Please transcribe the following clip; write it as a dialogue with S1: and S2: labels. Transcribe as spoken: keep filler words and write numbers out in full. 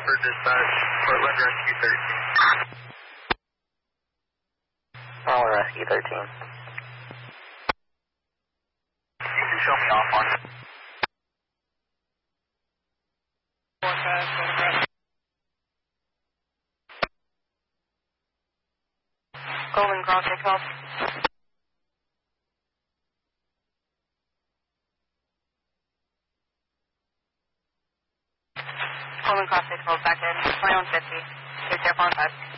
S1: for dispatch, Portland Rescue thirteen.
S2: Portland Rescue thirteen.
S1: You can show me off on it.
S3: Golden Cross six twelve. Golden Cross six twelve back in, twenty-one fifty. Take care, phone five.